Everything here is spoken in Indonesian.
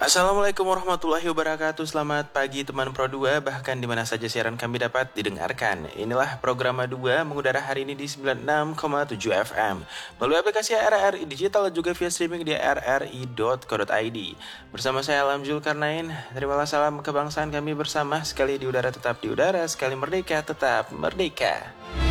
Assalamualaikum warahmatullahi wabarakatuh. Selamat pagi teman Pro 2, bahkan di mana saja siaran kami dapat didengarkan. Inilah program 2 mengudara hari ini di 96,7 FM melalui aplikasi RRI Digital dan juga via streaming di rri.co.id. Bersama saya Alam Zulkarnain. Terimalah salam kebangsaan kami bersama, sekali di udara tetap di udara, sekali merdeka tetap merdeka.